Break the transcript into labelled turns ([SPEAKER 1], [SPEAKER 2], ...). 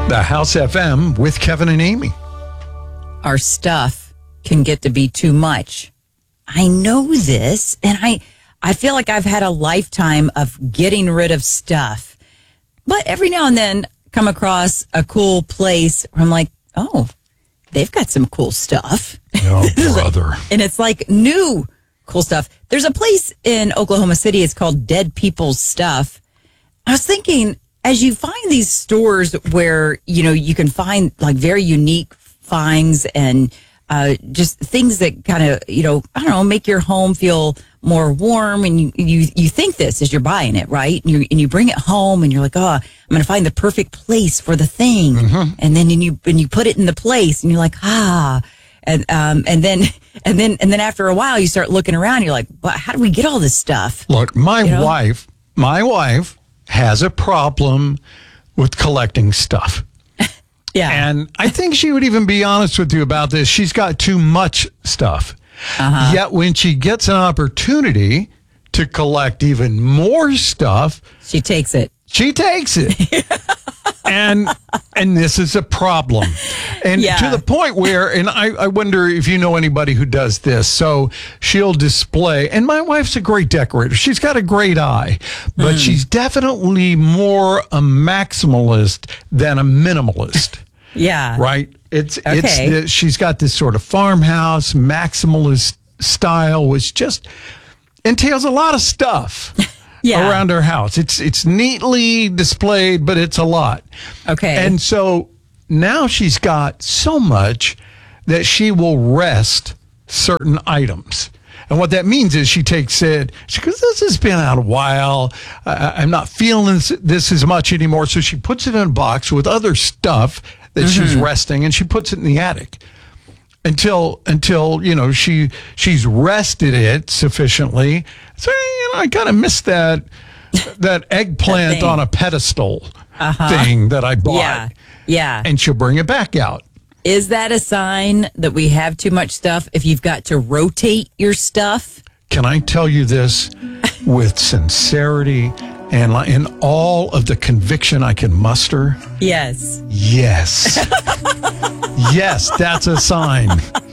[SPEAKER 1] The House FM with Kevin and Amy.
[SPEAKER 2] Our stuff can get to be too much. I know this, and I feel like I've had a lifetime of getting rid of stuff. But every now and then come across a cool place where I'm like, oh, they've got some cool stuff.
[SPEAKER 1] Oh, brother.
[SPEAKER 2] And it's like new cool stuff. There's a place in Oklahoma City. It's called Dead People's Stuff. I was thinking, as you find these stores where, you can find like very unique finds and just things that kind of, I don't know, make your home feel more warm. And you think this as you're buying it, right? And you bring it home and you're like, oh, I'm going to find the perfect place for the thing. Mm-hmm. And then you put it in the place and you're like, and then after a while you start looking around. You're like, but how do we get all this stuff?
[SPEAKER 1] Look, my wife has a problem with collecting stuff.
[SPEAKER 2] Yeah.
[SPEAKER 1] And I think she would even be honest with you about this. She's got too much stuff. Uh-huh. Yet when she gets an opportunity to collect even more stuff,
[SPEAKER 2] she takes it.
[SPEAKER 1] And this is a problem. And to the point where, and I wonder if you know anybody who does this. So she'll display, and my wife's a great decorator. She's got a great eye, but she's definitely more a maximalist than a minimalist.
[SPEAKER 2] Yeah.
[SPEAKER 1] Right? She's got this sort of farmhouse, maximalist style, which just entails a lot of stuff. Yeah. Around her house. It's neatly displayed, but it's a lot.
[SPEAKER 2] Okay.
[SPEAKER 1] And so now she's got so much that she will rest certain items. And what that means is she takes it, she goes, this has been out a while. I'm not feeling this as much anymore. So she puts it in a box with other stuff that she's resting, and she puts it in the attic. Until she's rested it sufficiently. So I kind of missed that eggplant on a pedestal thing that I bought.
[SPEAKER 2] Yeah.
[SPEAKER 1] And she'll bring it back out.
[SPEAKER 2] Is that a sign that we have too much stuff if you've got to rotate your stuff?
[SPEAKER 1] Can I tell you this with sincerity and in all of the conviction I can muster?
[SPEAKER 2] Yes.
[SPEAKER 1] Yes. Yes, that's a sign.